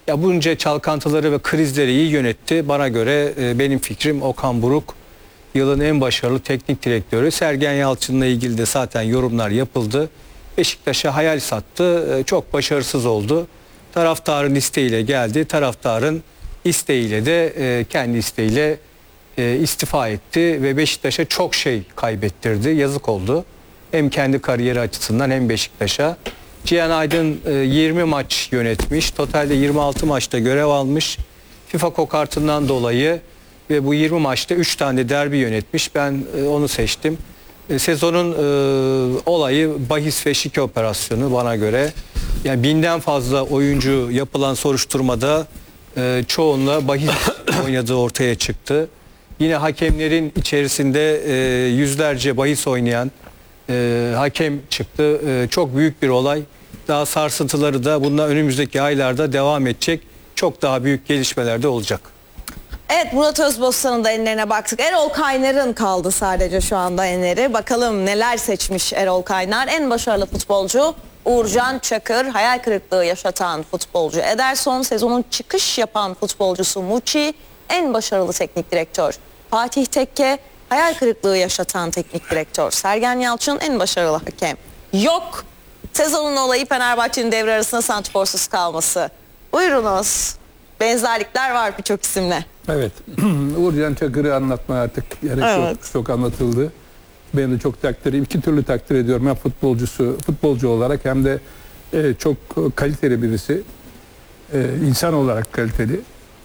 Ya bunca çalkantıları ve krizleri iyi yönetti. Bana göre benim fikrim Okan Buruk yılın en başarılı teknik direktörü. Sergen Yalçın'la ilgili de zaten yorumlar yapıldı. Beşiktaş'a hayal sattı. Çok başarısız oldu. Taraftarın isteğiyle geldi. Taraftarın isteğiyle de kendi isteğiyle istifa etti ve Beşiktaş'a çok şey kaybettirdi. Yazık oldu. Hem kendi kariyeri açısından hem Beşiktaş'a. Cihan Aydın 20 maç yönetmiş. Totalde 26 maçta görev almış. FIFA kokartından dolayı ve bu 20 maçta 3 tane derbi yönetmiş. Ben onu seçtim. Sezonun olayı bahis ve şike operasyonu bana göre. Yani 1000'den fazla oyuncu yapılan soruşturmada çoğunluğu bahis oynadığı ortaya çıktı. Yine hakemlerin içerisinde yüzlerce bahis oynayan hakem çıktı. Çok büyük bir olay. Daha sarsıntıları da bundan önümüzdeki aylarda devam edecek. Çok daha büyük gelişmeler de olacak. Evet, Murat Özbostan'ın da enlerine baktık. Erol Kaynar'ın kaldı sadece şu anda enleri. Bakalım neler seçmiş Erol Kaynar. En başarılı futbolcu Uğurcan Çakır, hayal kırıklığı yaşatan futbolcu Ederson, sezonun çıkış yapan futbolcusu Muçi, en başarılı teknik direktör Fatih Tekke, hayal kırıklığı yaşatan teknik direktör Sergen Yalçın, en başarılı hakem yok. Sezonun olayı Fenerbahçe'nin devre arasında santrforsuz kalması. Buyurunuz. Benzerlikler var birçok isimle. Evet. Uğurcan Çakır'ı anlatmaya artık gerek yok. Çok anlatıldı. Ben de çok iki türlü takdir ediyorum. Hem futbolcu olarak hem de çok kaliteli birisi. İnsan olarak kaliteli.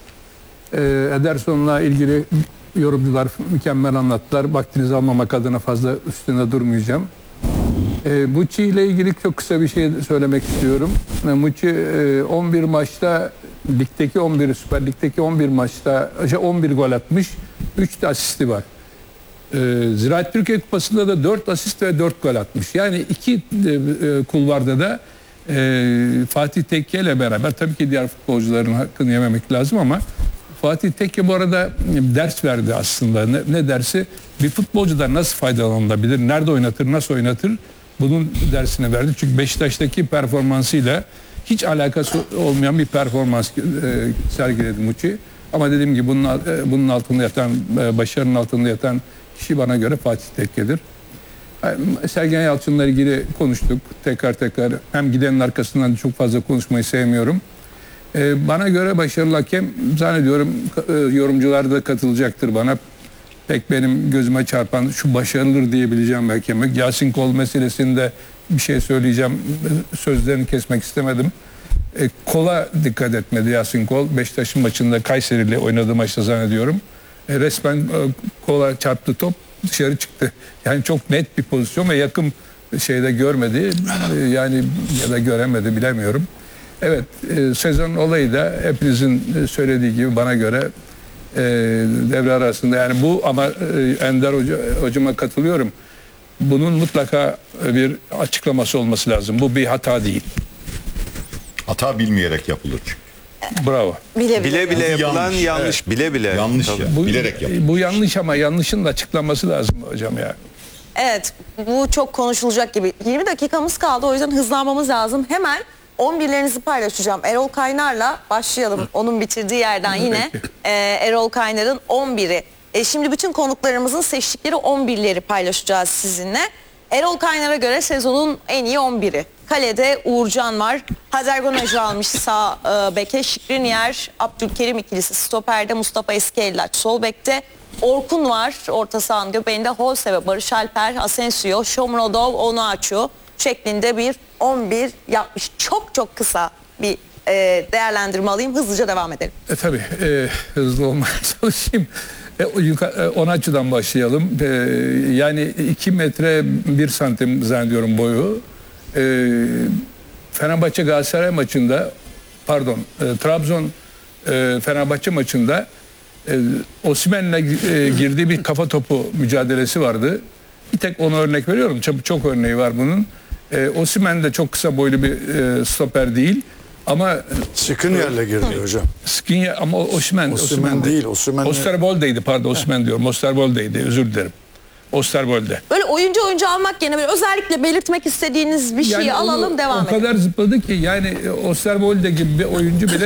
Ederson'la ilgili yorumcular mükemmel anlattılar. Vaktinizi almamak adına fazla üstünde durmayacağım. Muçi ile ilgili çok kısa bir şey söylemek istiyorum. Muçi 11 maçta ligdeki 11, Süper Lig'deki 11 maçta 11 gol atmış. 3 de asisti var. Ziraat Türkiye Kupası'nda da 4 asist ve 4 gol atmış. Yani iki kulvarda da Fatih Tekke ile beraber, tabii ki diğer futbolcuların hakkını yememek lazım ama Fatih Tekke bu arada ders verdi aslında. Ne dersi? Bir futbolcudan nasıl faydalanılabilir, nerede oynatır, nasıl oynatır? Bunun dersini verdi. Çünkü Beşiktaş'taki performansıyla hiç alakası olmayan bir performans sergiledi Muçi. Ama dediğim gibi bunun altında yatan, başarının altında yatan kişi bana göre Fatih Tekke'dir. Sergen Yalçın'la ilgili konuştuk tekrar. Hem gidenin arkasından çok fazla konuşmayı sevmiyorum. Bana göre başarılı hakem, zannediyorum yorumcular da katılacaktır bana. Pek benim gözüme çarpan şu başarılıdır diyebileceğim bir hakem yok. Yasin Kol meselesinde bir şey söyleyeceğim. Sözlerini kesmek istemedim. Kola dikkat etmedi Yasin Kol. Beşiktaş'ın maçında Kayseri'yle oynadığı maçta zannediyorum. Resmen kola çarptı, top dışarı çıktı. Yani çok net bir pozisyon ve yakın şeyde görmedi. Yani ya da göremedi, bilemiyorum. Evet, sezon olayı da hepinizin söylediği gibi bana göre devre arasında, yani bu ama Ender hocama katılıyorum. Bunun mutlaka bir açıklaması olması lazım. Bu bir hata değil. Hata bilmeyerek yapılır. Bravo. Bile yapılan yanlış. Evet. Bile. Yanlış ya. Bilerek yapılır. Bu yanlış ama yanlışın da açıklanması lazım hocam ya. Evet, bu çok konuşulacak gibi. 20 dakikamız kaldı, o yüzden hızlanmamız lazım. Hemen 11'lerinizi paylaşacağım. Erol Kaynar'la başlayalım. Onun bitirdiği yerden yine Erol Kaynar'ın 11'i. Şimdi bütün konuklarımızın seçtikleri 11'leri paylaşacağız sizinle. Erol Kaynar'a göre sezonun en iyi 11'i. Kalede Uğurcan var. Hazer Gonaj'ı almış sağ beke. Şikriniyer, Abdülkerim ikilisi stoperde. Mustafa Eskiellaç sol bekte. Orkun var orta sahanın göbeğinde. Holse ve Barış Alper, Asensio, Shomurodov, Onuachu şeklinde bir 11 yapmış. Çok kısa bir değerlendirme alayım. Hızlıca devam edelim. Tabii hızlı olmaya çalışayım. Onuachu'dan başlayalım. Yani 2 metre 1 santim zannediyorum boyu. Fenerbahçe Galatasaray maçında, Trabzon Fenerbahçe maçında Osimhen'le girdiği bir kafa topu mücadelesi vardı. Bir tek onu örnek veriyorum. Çok örneği var bunun. Osimhen de çok kısa boylu bir stoper değil. Ama Skriniar'la girdi hocam. Skriniar ama Osimhen değil. Osterwolde'ydi, pardon, Osimhen diyorum. Osterwolde'ydi, özür dilerim. Osterwolde. Böyle oyuncu almak yerine böyle özellikle belirtmek istediğiniz bir şeyi yani alalım, devam edelim. O kadar zıpladı ki yani Osterwolde gibi bir oyuncu bile